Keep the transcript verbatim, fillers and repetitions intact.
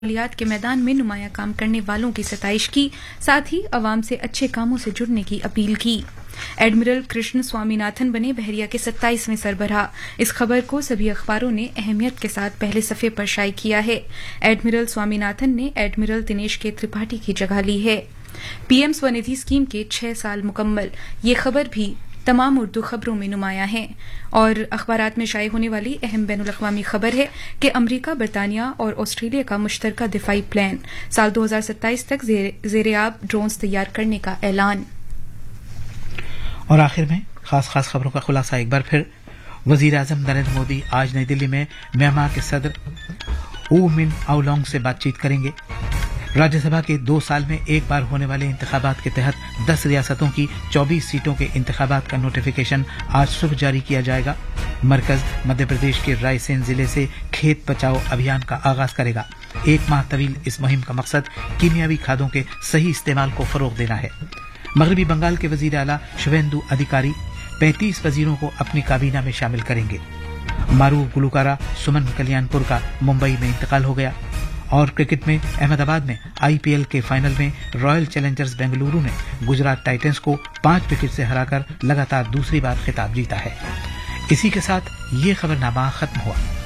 ماحولیات کے میدان میں نمایاں کام کرنے والوں کی ستائش کی، ساتھ ہی عوام سے اچھے کاموں سے جڑنے کی اپیل کی۔ ایڈمرل کرشن سوامی ناتھن بنے بحریہ کے ستائیسویں سربراہ۔ اس خبر کو سبھی اخباروں نے اہمیت کے ساتھ پہلے صفحے پر شائع کیا ہے۔ ایڈمرل سوامی ناتھن نے ایڈمرل دنیش کے ترپاٹھی کی جگہ لی ہے۔ پی ایم سوندھی اسکیم کے چھ سال مکمل، یہ خبر بھی تمام اردو خبروں میں نمایاں ہیں، اور اخبارات میں شائع ہونے والی اہم بین الاقوامی خبر ہے کہ امریکہ، برطانیہ اور آسٹریلیا کا مشترکہ دفاعی پلان، سال دو ہزار ستائیس تک زیر آب ڈرونز تیار کرنے کا اعلان۔ اور آخر میں خاص خاص خبروں کا خلاصہ ایک بار پھر۔ وزیر اعظم نریندر مودی آج نئی دلی میں میانمار کے صدر او من اولونگ سے بات چیت کریں گے۔ راجیہ سبھا کے دو سال میں ایک بار ہونے والے انتخابات کے تحت دس ریاستوں کی چوبیس سیٹوں کے انتخابات کا نوٹیفیکیشن آج صبح جاری کیا جائے گا۔ مرکز مدھیہ پردیش کے رائے سین ضلع سے کھیت بچاؤ ابھیان کا آغاز کرے گا۔ ایک ماہ طویل اس مہم کا مقصد کیمیاوی کھادوں کے صحیح استعمال کو فروغ دینا ہے۔ مغربی بنگال کے وزیر اعلیٰ شویندو ادھیکاری پینتیس وزیروں کو اپنی کابینہ میں شامل کریں گے۔ معروف گلوکارہ سمن کلیان پور کا ممبئی میں انتقال ہو گیا۔ اور کرکٹ میں احمد آباد میں آئی پی ایل کے فائنل میں رائل چیلنجرز بنگلورو نے گجرات ٹائٹنز کو پانچ وکٹ سے ہرا کر لگاتار دوسری بار خطاب جیتا ہے۔ اسی کے ساتھ یہ خبرنامہ ختم ہوا۔